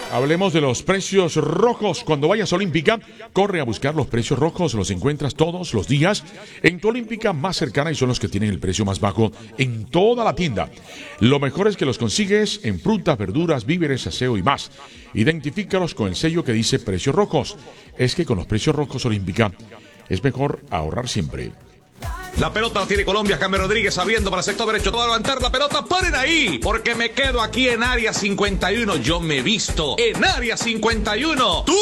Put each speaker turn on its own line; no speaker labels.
Hablemos de los precios rojos. Cuando vayas a Olímpica, corre a buscar los precios rojos. Los encuentras todos los días en tu Olímpica más cercana y son los que tienen el precio más bajo en toda la tienda. Lo mejor es que los consigues en frutas, verduras, víveres, aseo y más. Identifícalos con el sello que dice precios rojos. Es que con los precios rojos Olímpica es mejor ahorrar siempre.
La pelota la tiene Colombia, James Rodríguez abriendo para el sector derecho, todo a levantar la pelota, paren ahí, porque me quedo aquí en área 51, yo me visto en área 51.